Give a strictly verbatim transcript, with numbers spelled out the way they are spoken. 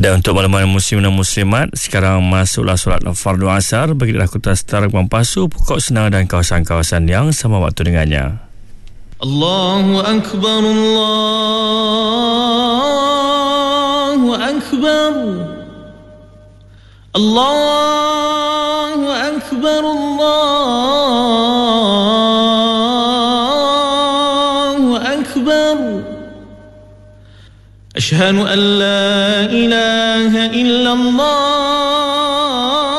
Dan untuk malam-malam muslim dan muslimat, sekarang masuklah solat fardu asar bagi daerah Kota Setara, Kepulauan Pasu, Pokok Senang dan kawasan-kawasan yang sama waktu dengannya. Allahu Akbar, Allahu Akbar, Allahu Akbar, Allahu Akbar. Ashhadu an la ilaha illallah.